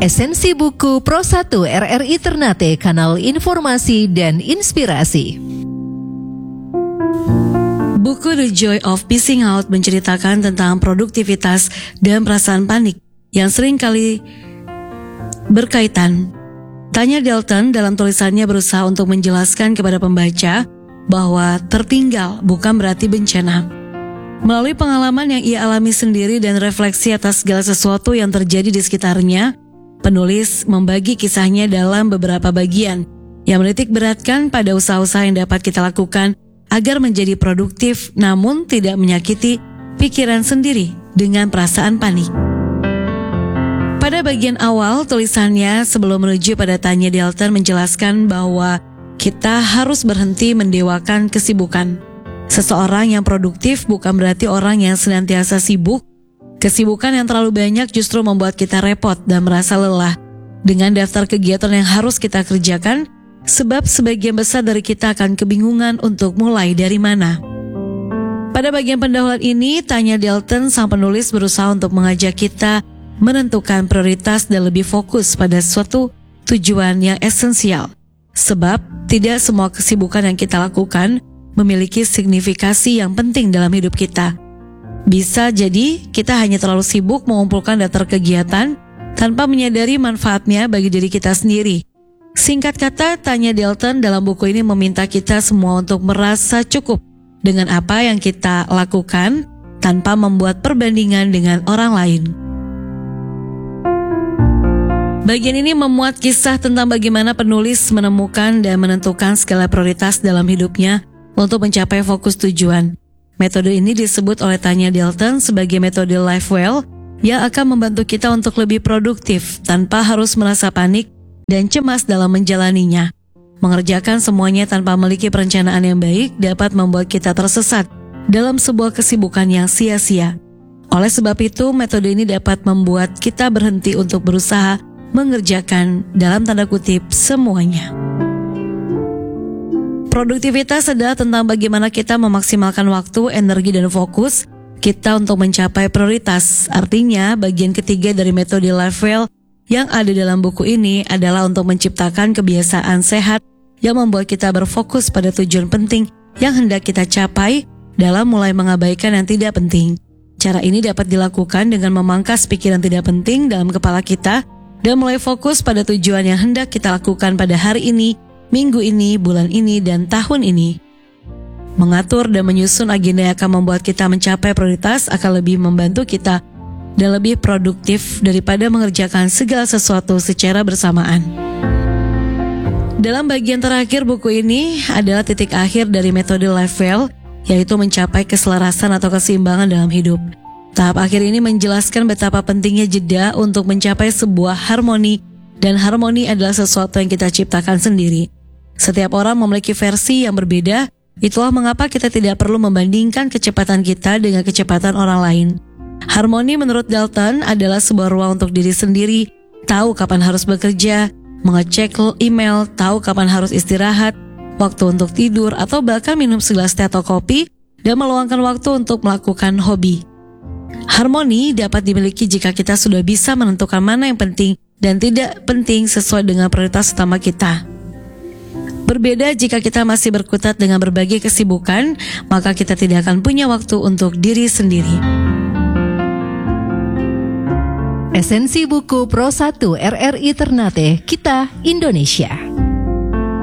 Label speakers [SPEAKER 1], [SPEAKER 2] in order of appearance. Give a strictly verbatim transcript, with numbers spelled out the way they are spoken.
[SPEAKER 1] Esensi buku Pro satu R R I Ternate, kanal informasi dan inspirasi.
[SPEAKER 2] Buku The Joy of Missing Out menceritakan tentang produktivitas dan perasaan panik yang sering kali berkaitan. Tanya Dalton dalam tulisannya berusaha untuk menjelaskan kepada pembaca bahwa tertinggal bukan berarti bencana. Melalui pengalaman yang ia alami sendiri dan refleksi atas segala sesuatu yang terjadi di sekitarnya, penulis membagi kisahnya dalam beberapa bagian yang menitik beratkan pada usaha-usaha yang dapat kita lakukan agar menjadi produktif namun tidak menyakiti pikiran sendiri dengan perasaan panik. Pada bagian awal tulisannya sebelum menuju pada tanya Dalton menjelaskan bahwa kita harus berhenti mendewakan kesibukan. Seseorang yang produktif bukan berarti orang yang senantiasa sibuk. Kesibukan yang terlalu banyak justru membuat kita repot dan merasa lelah dengan daftar kegiatan yang harus kita kerjakan, sebab sebagian besar dari kita akan kebingungan untuk mulai dari mana. Pada bagian pendahuluan ini, Tanya Dalton sang penulis berusaha untuk mengajak kita menentukan prioritas dan lebih fokus pada suatu tujuan yang esensial. Sebab tidak semua kesibukan yang kita lakukan memiliki signifikasi yang penting dalam hidup kita. Bisa jadi kita hanya terlalu sibuk mengumpulkan daftar kegiatan tanpa menyadari manfaatnya bagi diri kita sendiri. Singkat kata, Tanya Dalton dalam buku ini meminta kita semua untuk merasa cukup dengan apa yang kita lakukan tanpa membuat perbandingan dengan orang lain. Bagian ini memuat kisah tentang bagaimana penulis menemukan dan menentukan skala prioritas dalam hidupnya untuk mencapai fokus tujuan. Metode ini disebut oleh Tanya Dalton sebagai metode Live Well yang akan membantu kita untuk lebih produktif tanpa harus merasa panik dan cemas dalam menjalaninya. Mengerjakan semuanya tanpa memiliki perencanaan yang baik dapat membuat kita tersesat dalam sebuah kesibukan yang sia-sia. Oleh sebab itu, metode ini dapat membuat kita berhenti untuk berusaha mengerjakan dalam tanda kutip semuanya. Produktivitas adalah tentang bagaimana kita memaksimalkan waktu, energi, dan fokus kita untuk mencapai prioritas. Artinya, bagian ketiga dari metode Live Well yang ada dalam buku ini adalah untuk menciptakan kebiasaan sehat yang membuat kita berfokus pada tujuan penting yang hendak kita capai dalam mulai mengabaikan yang tidak penting. Cara ini dapat dilakukan dengan memangkas pikiran tidak penting dalam kepala kita dan mulai fokus pada tujuan yang hendak kita lakukan pada hari ini, minggu ini, bulan ini, dan tahun ini. Mengatur dan menyusun agenda yang akan membuat kita mencapai prioritas akan lebih membantu kita dan lebih produktif daripada mengerjakan segala sesuatu secara bersamaan. Dalam bagian terakhir buku ini adalah titik akhir dari metode Live Well, yaitu mencapai keselarasan atau keseimbangan dalam hidup. Tahap akhir ini menjelaskan betapa pentingnya jeda untuk mencapai sebuah harmoni, dan harmoni adalah sesuatu yang kita ciptakan sendiri. Setiap orang memiliki versi yang berbeda, itulah mengapa kita tidak perlu membandingkan kecepatan kita dengan kecepatan orang lain. Harmoni menurut Dalton adalah sebuah ruang untuk diri sendiri, tahu kapan harus bekerja, mengecek email, tahu kapan harus istirahat, waktu untuk tidur, atau bahkan minum segelas teh atau kopi, dan meluangkan waktu untuk melakukan hobi. Harmoni dapat dimiliki jika kita sudah bisa menentukan mana yang penting dan tidak penting sesuai dengan prioritas utama kita. Berbeda jika kita masih berkutat dengan berbagai kesibukan, maka kita tidak akan punya waktu untuk diri sendiri.
[SPEAKER 1] Esensi buku Pro satu R R I Ternate, kita Indonesia.